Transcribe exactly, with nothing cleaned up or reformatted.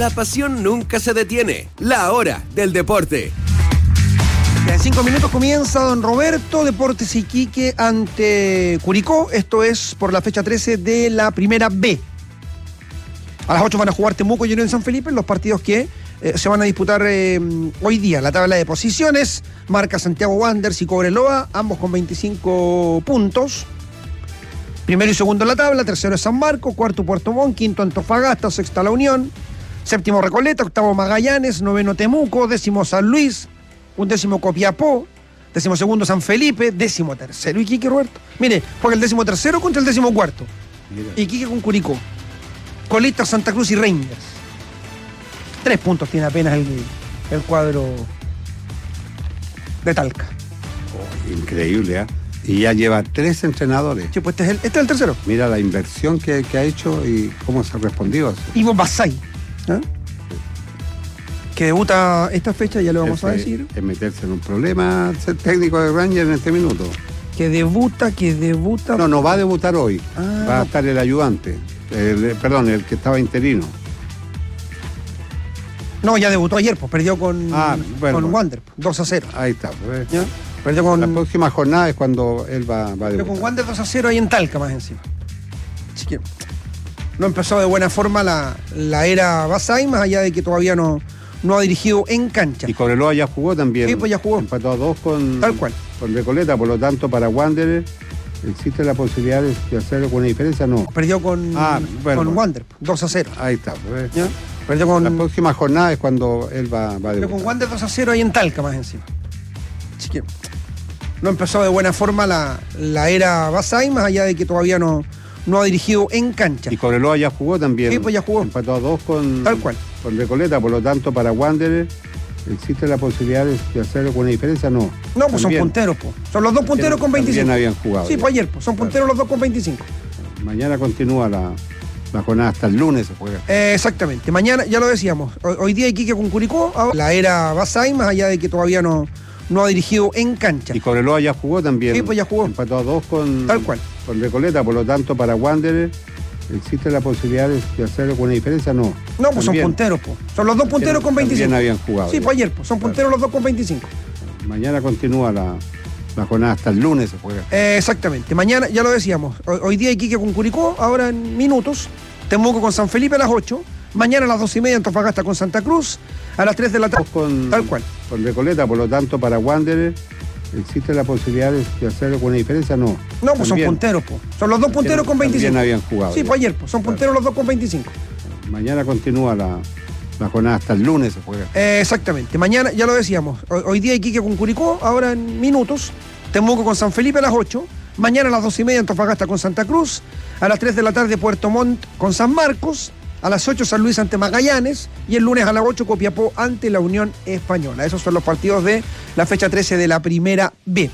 La pasión nunca se detiene. La hora del deporte. En cinco minutos comienza Don Roberto, Deportes Iquique ante Curicó. Esto es por la fecha trece de la primera B. A las ocho van a jugar Temuco y Unión San Felipe, los partidos que eh, se van a disputar eh, hoy día. La tabla de posiciones marca Santiago Wanderers y Cobreloa, ambos con veinticinco puntos. Primero y segundo en la tabla, tercero es San Marcos, cuarto Puerto Montt, quinto Antofagasta, sexta La Unión, séptimo Recoleta, octavo Magallanes, noveno Temuco, décimo San Luis, undécimo Copiapó, décimo segundo San Felipe, décimo tercero Iquique, Roberto. Mire, juega el décimo tercero contra el décimo cuarto. Iquique con Curicó. Colista Santa Cruz y Rangers. Tres puntos tiene apenas el, el cuadro de Talca. Oh, increíble, ¿eh? Y ya lleva tres entrenadores. Sí, pues este es el, este es el tercero. Mira la inversión que, que ha hecho y cómo se ha respondido a eso. Ivo Basay, ¿eh? Que debuta esta fecha, ya lo vamos Ese, a decir. Es meterse en un problema ser técnico de Rangers en este minuto. Que debuta, que debuta. No, no va a debutar hoy. Ah, va a estar el ayudante. El, perdón, el que estaba interino. No, ya debutó ayer, pues perdió con, ah, bueno, con Wander, dos a cero. Ahí está. Pues. ¿Ya? Perdió con, la próxima jornada es cuando él va, va a debutar. Perdió con Wander dos a cero ahí en Talca más encima. Así que no empezó de buena forma la, la era Basay, más allá de que todavía no, no ha dirigido en cancha. Y Cobreloa ya jugó también. Sí, pues ya jugó. Empató a dos con, Tal cual. con Recoleta, por lo tanto para Wanderers ¿existe la posibilidad de hacer alguna diferencia? No. Perdió con, ah, bueno, con Wander, dos a cero. Ahí está. Pues. ¿Ya? Perdió con, la próxima jornada es cuando él va, va a debutar. Perdió con Wander dos a cero ahí en Talca más encima. Así que no empezó de buena forma la, la era Basay, más allá de que todavía no, no ha dirigido en cancha. Y Cobreloa ya jugó también. Sí, pues ya jugó. Empató a dos con, Tal cual. con Recoleta, por lo tanto para Wanderers ¿existe la posibilidad de hacer alguna diferencia? No. No, pues también son punteros, pues. Son los dos punteros con veinticinco. También habían jugado. Sí, pues ayer, pues. Son punteros claro. Los dos con veinticinco. Mañana continúa la, la jornada, hasta el lunes se juega. Eh, exactamente. Mañana, ya lo decíamos, hoy, hoy día Iquique con Curicó, la era Basay, más allá de que todavía no, no ha dirigido en cancha. Y Cobreloa ya jugó también. Sí, pues ya jugó. Empató a dos con, Tal cual. con Recoleta, por lo tanto para Wanderers ¿existe la posibilidad de hacer alguna diferencia? No. No, pues también son punteros, pues. Son los dos punteros con veinticinco. También habían jugado. Sí, pues ayer, pues. Son punteros claro. Los dos con veinticinco. Mañana continúa la, la jornada, hasta el lunes se juega. Eh, exactamente. Mañana, ya lo decíamos, hoy, hoy día Iquique con Curicó, ahora en minutos. Temuco con San Felipe a las ocho. Mañana a las dos y media Antofagasta con Santa Cruz. A las tres de la tarde. Con, Tal cual. Con Recoleta, por lo tanto para Wanderers ¿existe la posibilidad de hacer alguna diferencia? No. No, pues también son punteros, pues. Son los dos punteros con veinticinco. También habían jugado. Sí, pues ayer, pues. Son punteros claro. Los dos con veinticinco. Mañana continúa la, la jornada, hasta el lunes se juega. Eh, exactamente. Mañana, ya lo decíamos, hoy, hoy día Iquique con Curicó, ahora en minutos. Temuco con San Felipe a las ocho. Mañana a las dos y media Antofagasta con Santa Cruz. A las tres de la tarde Puerto Montt con San Marcos. A las ocho San Luis ante Magallanes y el lunes a las ocho Copiapó ante la Unión Española. Esos son los partidos de la fecha trece de la primera B.